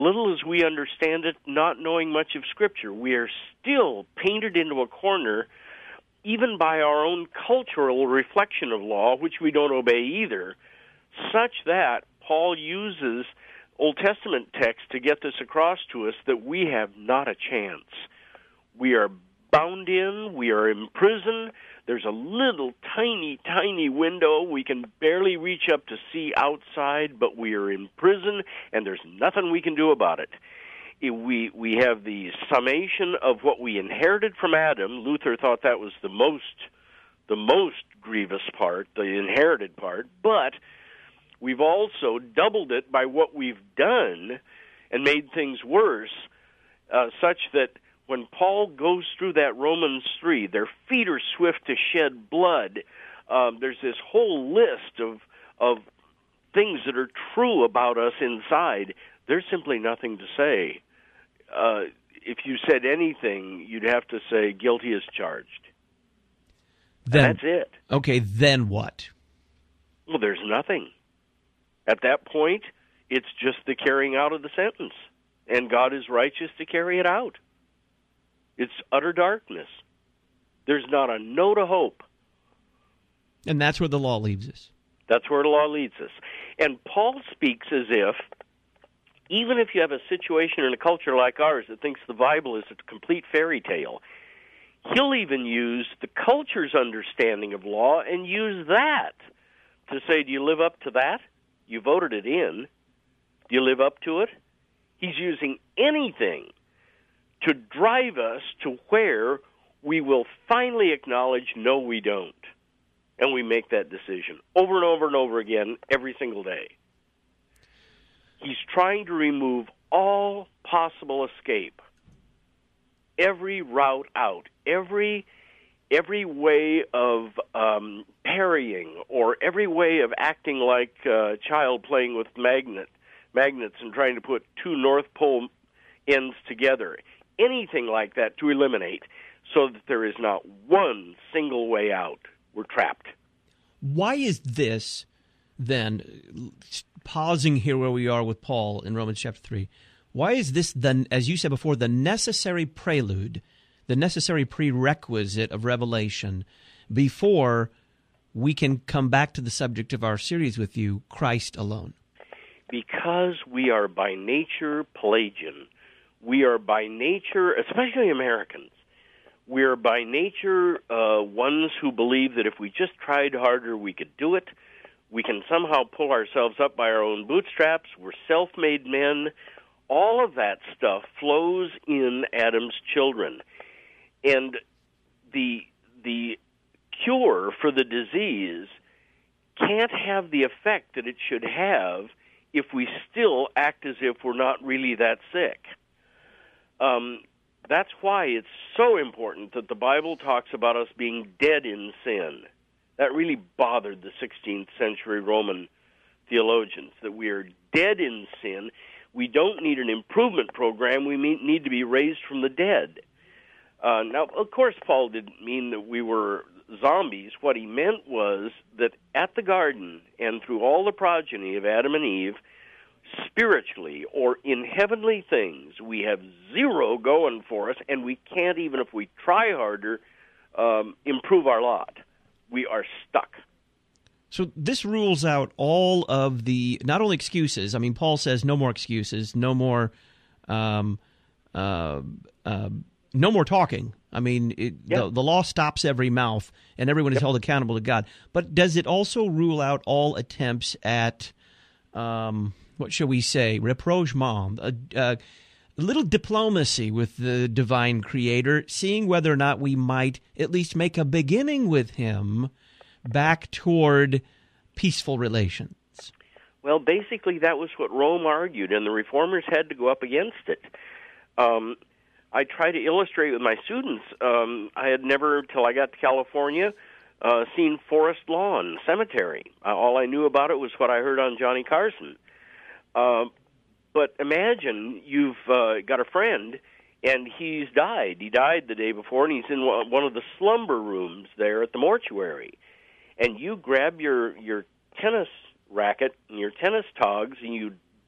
little as we understand it, not knowing much of Scripture. We are still painted into a corner, even by our own cultural reflection of law, which we don't obey either, such that Paul uses Old Testament text to get this across to us that we have not a chance. We are bound in, we are imprisoned. There's a little tiny, tiny window. We can barely reach up to see outside, but we are in prison, and there's nothing we can do about it. We have the summation of what we inherited from Adam. Luther thought that was the most grievous part, the inherited part, but we've also doubled it by what we've done and made things worse, such that when Paul goes through that Romans 3, their feet are swift to shed blood. There's this whole list of things that are true about us inside. There's simply nothing to say. If you said anything, you'd have to say guilty as charged. Then, and that's it. Okay, then what? Well, there's nothing. At that point, it's just the carrying out of the sentence, and God is righteous to carry it out. It's utter darkness. There's not a note of hope. And that's where the law leaves us. That's where the law leads us. And Paul speaks as if, even if you have a situation in a culture like ours that thinks the Bible is a complete fairy tale, he'll even use the culture's understanding of law and use that to say, do you live up to that? You voted it in. Do you live up to it? He's using anything to drive us to where we will finally acknowledge, no, we don't. And we make that decision over and over and over again every single day. He's trying to remove all possible escape, every route out, every way of parrying, or every way of acting like a child playing with magnets and trying to put two North Pole ends together. Anything like that to eliminate, so that there is not one single way out. We're trapped. Why is this, then, pausing here where we are with Paul in Romans chapter 3, why is this, then, as you said before, the necessary prelude, the necessary prerequisite of revelation before we can come back to the subject of our series with you, Christ alone? Because we are by nature Pelagian. We are by nature, especially Americans, we are by nature ones who believe that if we just tried harder, we could do it. We can somehow pull ourselves up by our own bootstraps. We're self-made men. All of that stuff flows in Adam's children. And the cure for the disease can't have the effect that it should have if we still act as if we're not really that sick. That's why it's so important that the Bible talks about us being dead in sin. That really bothered the 16th century Roman theologians, that we are dead in sin. We don't need an improvement program. We need to be raised from the dead. Now, of course, Paul didn't mean that we were zombies. What he meant was that at the garden and through all the progeny of Adam and Eve, spiritually or in heavenly things, we have zero going for us, and we can't, even if we try harder, improve our lot. We are stuck. So this rules out all of the, not only excuses. I mean, Paul says no more excuses, no more talking. I mean, the law stops every mouth, and everyone is held accountable to God. But does it also rule out all attempts at what shall we say, rapprochement, a little diplomacy with the divine creator, seeing whether or not we might at least make a beginning with him back toward peaceful relations? Well, basically that was what Rome argued, and the reformers had to go up against it. I try to illustrate with my students. I had never, till I got to California, seen Forest Lawn Cemetery. All I knew about it was what I heard on Johnny Carson. But imagine you've got a friend, and he's died. He died the day before, and he's in one of the slumber rooms there at the mortuary. And you grab your tennis racket and your tennis togs, and you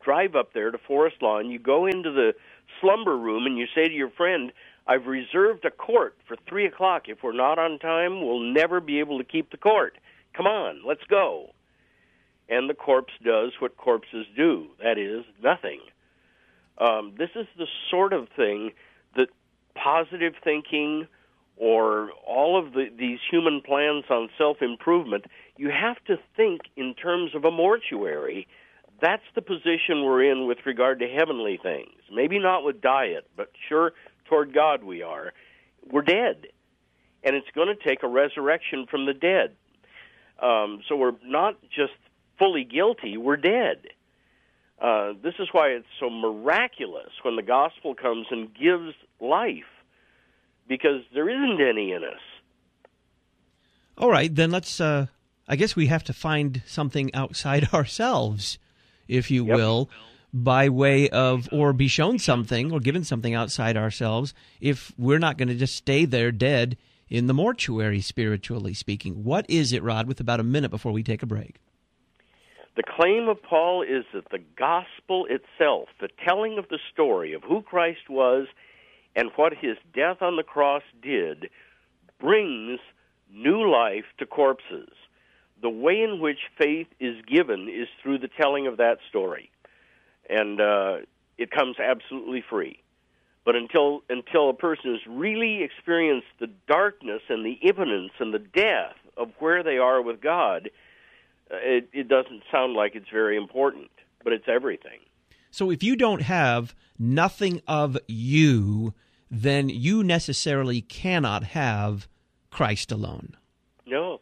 drive up there to Forest Lawn, you go into the slumber room, and you say to your friend, I've reserved a court for 3 o'clock. If we're not on time, we'll never be able to keep the court. Come on, let's go. And the corpse does what corpses do, that is, nothing. This is the sort of thing that positive thinking or all of these human plans on self-improvement, you have to think in terms of a mortuary. That's the position we're in with regard to heavenly things. Maybe not with diet, but sure, toward God we are. We're dead, and it's going to take a resurrection from the dead. So we're not just fully guilty, we're dead. This is why it's so miraculous when the gospel comes and gives life, because there isn't any in us. All right, then let's, I guess we have to find something outside ourselves, if you will, by way of, or be shown something or given something outside ourselves, if we're not going to just stay there dead in the mortuary, spiritually speaking. What is it, Rod, with about a minute before we take a break? The claim of Paul is that the gospel itself, the telling of the story of who Christ was and what his death on the cross did, brings new life to corpses. The way in which faith is given is through the telling of that story. And it comes absolutely free. But until a person has really experienced the darkness and the impotence and the death of where they are with God, it doesn't sound like it's very important, but it's everything. So if you don't have nothing of you, then you necessarily cannot have Christ alone. No.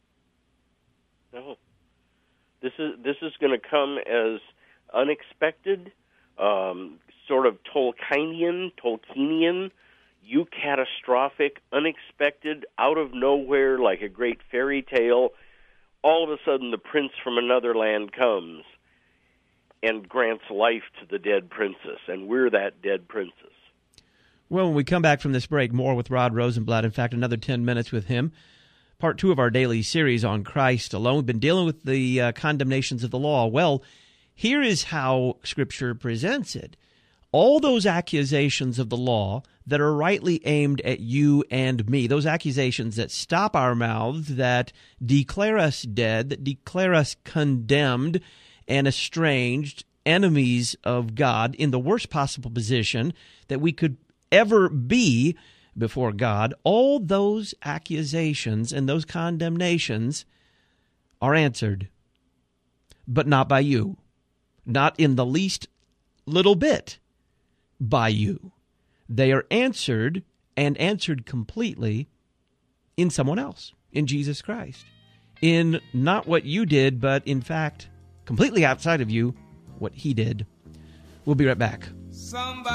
This is going to come as unexpected, sort of Tolkienian, eucatastrophic, unexpected, out of nowhere, like a great fairy tale. All of a sudden, the prince from another land comes and grants life to the dead princess, and we're that dead princess. Well, when we come back from this break, more with Rod Rosenblatt. In fact, another 10 minutes with him. Part 2 of our daily series on Christ alone. We've been dealing with the condemnations of the law. Well, here is how Scripture presents it. All those accusations of the law that are rightly aimed at you and me, those accusations that stop our mouths, that declare us dead, that declare us condemned and estranged, enemies of God, in the worst possible position that we could ever be before God, all those accusations and those condemnations are answered, but not by you, not in the least little bit by you. They are answered, and answered completely, in someone else, in Jesus Christ, in not what you did, but in fact, completely outside of you, what he did. We'll be right back.